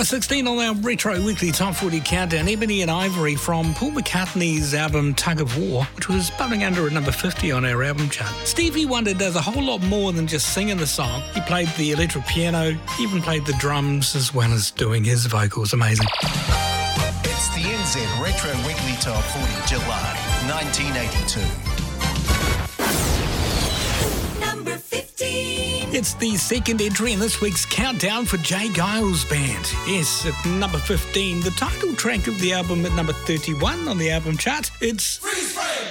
Number 16 on our Retro Weekly Top 40 Countdown, Ebony and Ivory from Paul McCartney's album Tug of War, which was bubbling under at number 50 on our album chart. Stevie Wonder does a whole lot more than just singing the song. He played the electric piano, he even played the drums as well as doing his vocals. Amazing. It's the NZ Retro Weekly Top 40, July 1982. Number 15. It's the second entry in this week's countdown for Jay Giles Band. Yes, at number 15, the title track of the album at number 31 on the album chart. It's